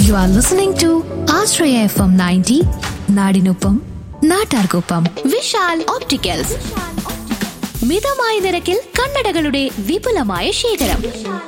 You are listening to Ashraya FM 90, നാടിനൊപ്പം നാട്ടാർക്കൊപ്പം. Vishal opticals, മിതമായ നിരക്കിൽ കണ്ണടകളുടെ വിപുലമായ ശേഖരം.